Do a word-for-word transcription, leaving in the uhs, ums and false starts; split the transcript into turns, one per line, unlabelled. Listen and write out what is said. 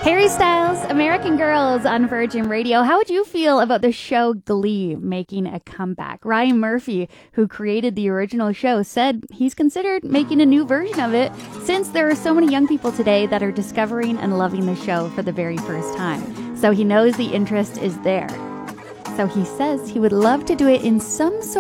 Harry Styles, American Girls on Virgin Radio. How would you feel about the show Glee making a comeback? Ryan Murphy, who created the original show, said he's considered making a new version of it since there are so many young people today that are discovering and loving the show for the very first time. So he knows the interest is there. So he says he would love to do it in some sort